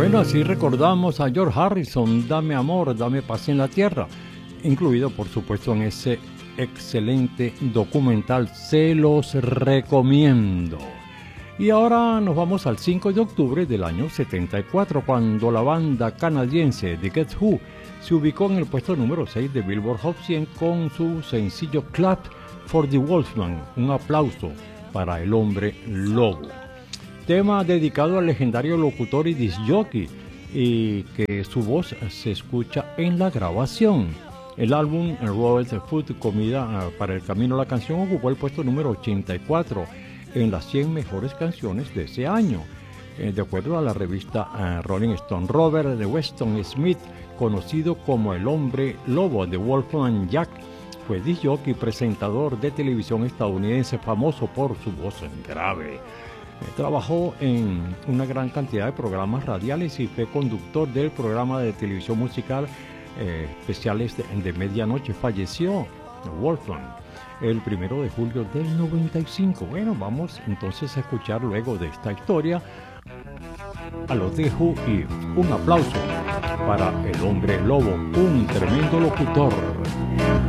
Bueno, así recordamos a George Harrison, Dame amor, dame paz en la tierra, incluido por supuesto en ese excelente documental, se los recomiendo. Y ahora nos vamos al 5 de octubre del año 74, cuando la banda canadiense The Guess Who se ubicó en el puesto número 6 de Billboard Hot 100 con su sencillo Clap for the Wolfman, un aplauso para el hombre lobo. Tema dedicado al legendario locutor y disc jockey, y que su voz se escucha en la grabación. El álbum Road Food, Comida para el Camino, la canción ocupó el puesto número 84 en las 100 mejores canciones de ese año. De acuerdo a la revista Rolling Stone, Robert de Weston Smith, conocido como el hombre lobo de Wolfman Jack, fue disc jockey y presentador de televisión estadounidense famoso por su voz grave. Trabajó en una gran cantidad de programas radiales y fue conductor del programa de televisión musical especiales de medianoche. Falleció Wolfgang el 1 de julio del 95. Bueno, vamos entonces a escuchar luego de esta historia a los The Who y un aplauso para el hombre lobo, un tremendo locutor.